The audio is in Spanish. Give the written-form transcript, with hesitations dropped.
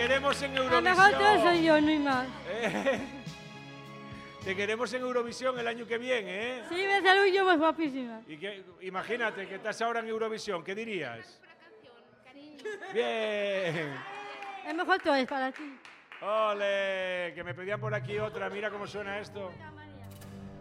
queremos en A lo mejor todo Eurovisión. soy yo, no hay más. Te queremos en Eurovisión el año que viene, ¿eh? Sí, me salgo yo más guapísima. Y que, imagínate que estás ahora en Eurovisión, ¿qué dirías? Bien. El mejor todo es para ti. Ole, que me pedían por aquí otra, mira cómo suena esto.